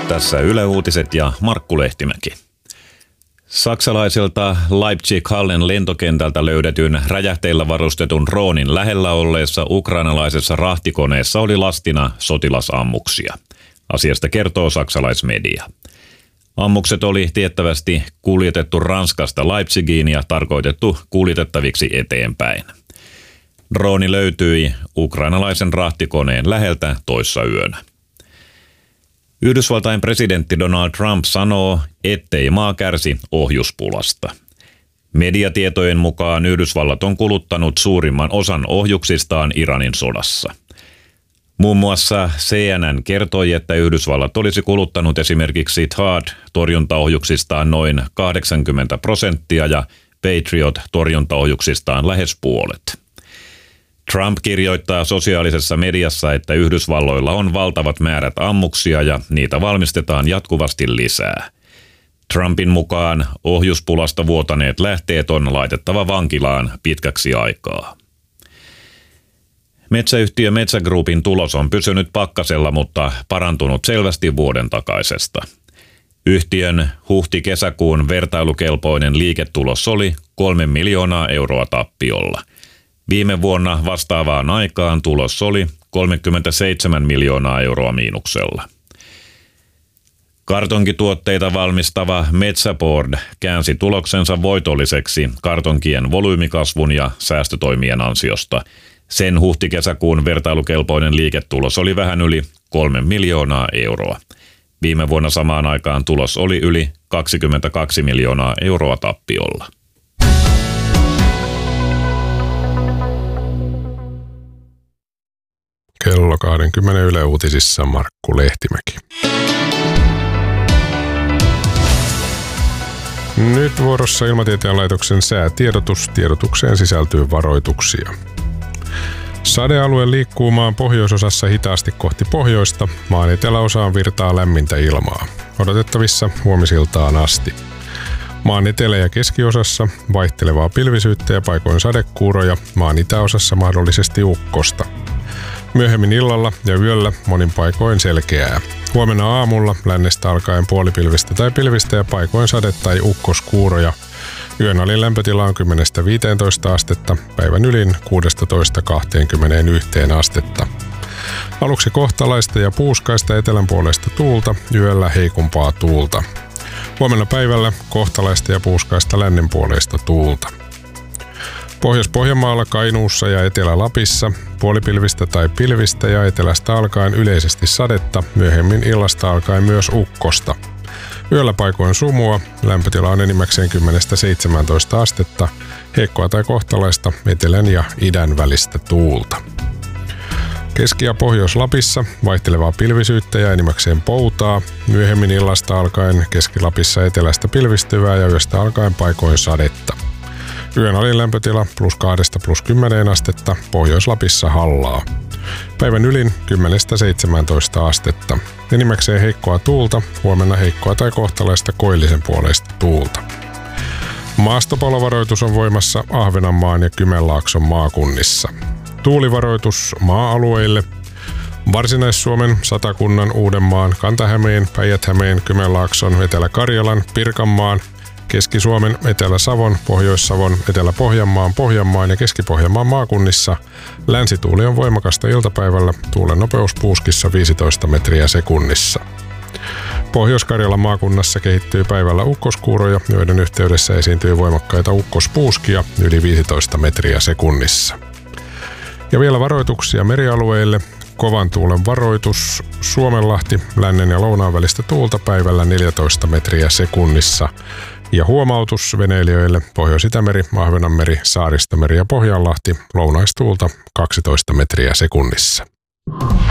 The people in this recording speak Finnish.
Tässä Yle Uutiset ja Markku Lehtimäki. Saksalaiselta Leipzig-Hallen lentokentältä löydetyn räjähteillä varustetun droonin lähellä olleessa ukrainalaisessa rahtikoneessa oli lastina sotilasammuksia. Asiasta kertoo saksalaismedia. Ammukset oli tiettävästi kuljetettu Ranskasta Leipzigiin ja tarkoitettu kuljetettaviksi eteenpäin. Drooni löytyi ukrainalaisen rahtikoneen läheltä toissayönä. Yhdysvaltain presidentti Donald Trump sanoo, ettei maa kärsi ohjuspulasta. Mediatietojen mukaan Yhdysvallat on kuluttanut suurimman osan ohjuksistaan Iranin sodassa. Muun muassa CNN kertoi, että Yhdysvallat olisi kuluttanut esimerkiksi THAAD-torjuntaohjuksistaan noin 80% ja Patriot-torjuntaohjuksistaan lähes puolet. Trump kirjoittaa sosiaalisessa mediassa, että Yhdysvalloilla on valtavat määrät ammuksia ja niitä valmistetaan jatkuvasti lisää. Trumpin mukaan ohjuspulasta vuotaneet lähteet on laitettava vankilaan pitkäksi aikaa. Metsäyhtiö Metsä Groupin tulos on pysynyt pakkasella, mutta parantunut selvästi vuoden takaisesta. Yhtiön huhti-kesäkuun vertailukelpoinen liiketulos oli 3 miljoonaa euroa tappiolla. Viime vuonna vastaavaan aikaan tulos oli 37 miljoonaa euroa miinuksella. Kartonkituotteita valmistava Metsäboard käänsi tuloksensa voitolliseksi kartonkien volyymikasvun ja säästötoimien ansiosta. Sen huhti-kesäkuun vertailukelpoinen liiketulos oli vähän yli 3 miljoonaa euroa. Viime vuonna samaan aikaan tulos oli yli 22 miljoonaa euroa tappiolla. Kello 20 Yle Uutisissa Markku Lehtimäki. Nyt vuorossa Ilmatieteen laitoksen säätiedotus. Tiedotukseen sisältyy varoituksia. Sadealue liikkuu maan pohjoisosassa hitaasti kohti pohjoista. Maan eteläosaan virtaa lämmintä ilmaa. Odotettavissa huomisiltaan asti. Maan etelä- ja keskiosassa vaihtelevaa pilvisyyttä ja paikoin sadekuuroja. Maan itäosassa mahdollisesti ukkosta. Myöhemmin illalla ja yöllä monin paikoin selkeää. Huomenna aamulla lännestä alkaen puolipilvistä tai pilvistä ja paikoin sade- tai ukkoskuuroja. Yön alin lämpötila on 10–15 astetta, päivän ylin 16–21 astetta. Aluksi kohtalaista ja puuskaista etelän puolesta tuulta, yöllä heikompaa tuulta. Huomenna päivällä kohtalaista ja puuskaista lännen puolesta tuulta. Pohjois-Pohjanmaalla, Kainuussa ja Etelä-Lapissa puolipilvistä tai pilvistä ja etelästä alkaen yleisesti sadetta, myöhemmin illasta alkaen myös ukkosta. Yöllä paikoin sumua, lämpötila on enimmäkseen 10–17 astetta, heikkoa tai kohtalaista etelän ja idän välistä tuulta. Keski- ja Pohjois-Lapissa vaihtelevaa pilvisyyttä ja enimmäkseen poutaa, myöhemmin illasta alkaen Keski-Lapissa etelästä pilvistyvää ja yöstä alkaen paikoin sadetta. Yön alin lämpötila +2–+10 astetta, Pohjois-Lapissa hallaa. Päivän ylin 10–17 astetta. Enimmäkseen heikkoa tuulta, huomenna heikkoa tai kohtalaista koillisen puoleista tuulta. Maastopalovaroitus on voimassa Ahvenanmaan ja Kymenlaakson maakunnissa. Tuulivaroitus maa-alueille Varsinais-Suomen, Satakunnan, Uudenmaan, Kanta-Hämeen, Päijät-Hämeen, Kymenlaakson, Etelä-Karjalan, Pirkanmaan, Keski-Suomen, Etelä-Savon, Pohjois-Savon, Etelä-Pohjanmaan, Pohjanmaan ja Keski-Pohjanmaan maakunnissa. Länsituuli on voimakasta iltapäivällä, tuulen nopeus puuskissa 15 metriä sekunnissa. Pohjois-Karjalan maakunnassa kehittyy päivällä ukkoskuuroja, joiden yhteydessä esiintyy voimakkaita ukkospuuskia yli 15 metriä sekunnissa. Ja vielä varoituksia merialueille. Kovan tuulen varoitus Suomenlahti, lännen ja lounaan välistä tuulta päivällä 14 metriä sekunnissa. Ja huomautus veneilijöille Pohjois-Itämeri, Ahvenanmeri, Saaristomeri ja Pohjanlahti, lounaistuulta 12 metriä sekunnissa.